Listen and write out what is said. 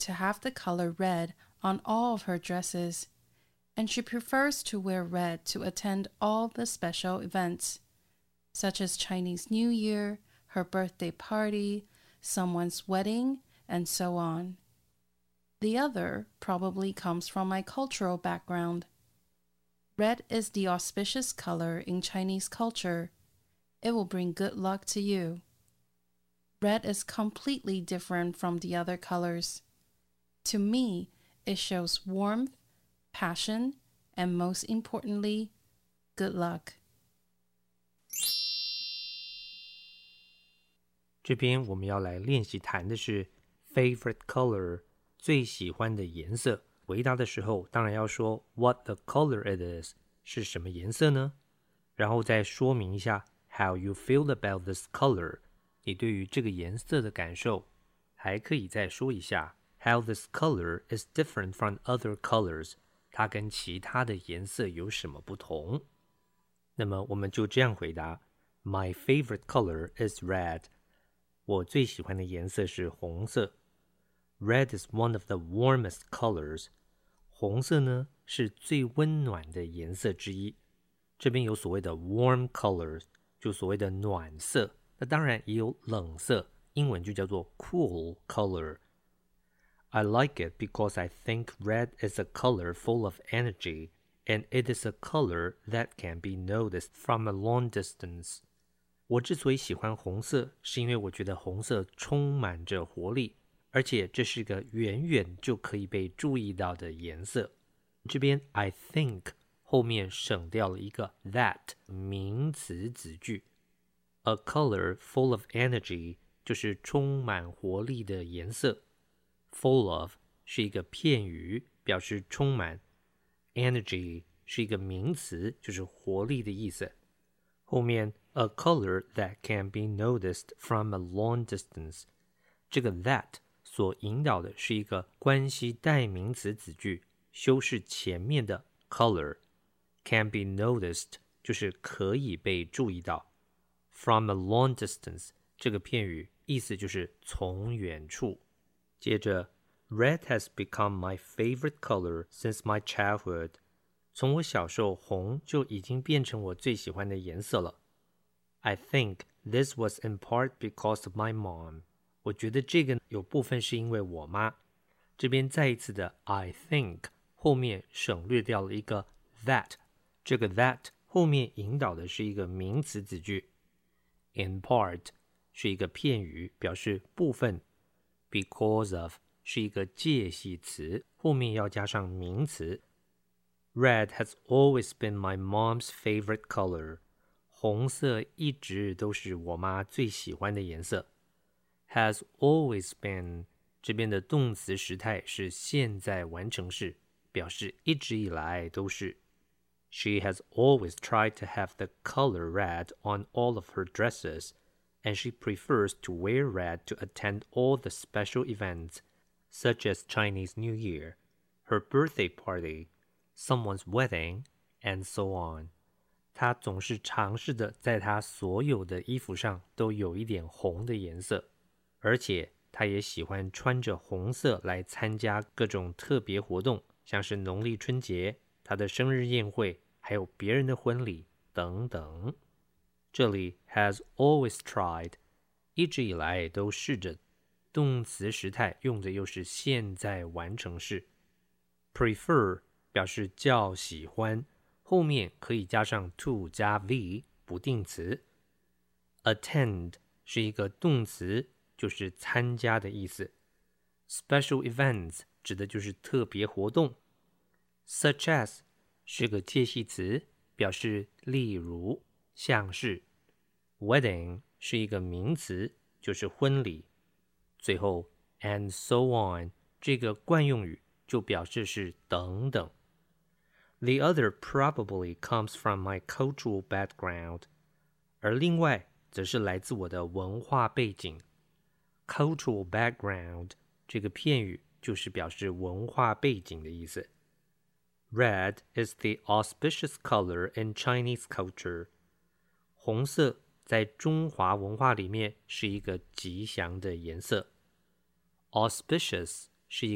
to have the color red on all of her dresses, and she prefers to wear red to attend all the special events, such as Chinese New Year, her birthday party, someone's wedding, and so on. The other probably comes from my cultural background. Red is the auspicious color in Chinese culture. It will bring good luck to you. Red is completely different from the other colors. To me, it shows warmth, passion, and most importantly, good luck. 这边我们要来练习谈的是 favorite color 最喜欢的颜色。回答的时候当然要说 what the color it is 是什么颜色呢？然后再说明一下 how you feel about this color 你对于这个颜色的感受。还可以再说一下 how this color is different from other colors 它跟其他的颜色有什么不同。那么我们就这样回答 My favorite color is red 我最喜欢的颜色是红色。Red is one of the warmest colors. 红色呢是最温暖的颜色之一。这边有所谓的 warm colors， 就所谓的暖色。那当然也有冷色，英文就叫做 cool color. I like it because I think red is a color full of energy, and it is a color that can be noticed from a long distance. 我之所以喜欢红色，是因为我觉得红色充满着活力。而且这是个远远就可以被注意到的颜色。这边 I think 后面省掉了一个 that 名词子句。A color full of energy 就是充满活力的颜色。Full of 是一个片语，表示充满。Energy 是一个名词，就是活力的意思。后面 a color that can be noticed from a long distance 这个 that所引导的是一个关系代名词子句，修饰前面的 color can be noticed 就是可以被注意到。From a long distance 这个片语意思就是从远处。接着 Red has become my favorite color since my childhood 从我小时候红就已经变成我最喜欢的颜色了。I think this was in part because of my mom我觉得这个有部分是因为我妈。这边再一次的 I think 后面省略掉了一个 that 这个 that 后面引导的是一个名词子句。In part 是一个片语，表示部分。Because of 是一个介系词，后面要加上名词。Red has always been my mom's favorite color 红色一直都是我妈最喜欢的颜色。Has always been 这边的动词时态是现在完成式，表示一直以来都是。She has always tried to have the color red on all of her dresses, and she prefers to wear red to attend all the special events, such as Chinese New Year, her birthday party, someone's wedding, and so on. 她总是尝试的在她所有的衣服上都有一点红的颜色。而且他也喜欢穿着红色来参加各种特别活动，像是农历春节、他的生日宴会，还有别人的婚礼等等。这里 has always tried 一直以来都试着，动词时态用的又是现在完成式。Prefer 表示较喜欢，后面可以加上 to 加 v 不定词。Attend 是一个动词，就是参加的意思。Special events 指的就是特别活动。Such as 是个介系词，表示例如，像是。Wedding 是一个名词，就是婚礼。最后 and so on 这个惯用语就表示是等等。The other probably comes from my cultural background 而另外则是来自我的文化背景。Cultural background 这个片语就是表示文化背景的意思。Red is the auspicious color in Chinese culture 红色在中华文化里面是一个吉祥的颜色。Auspicious 是一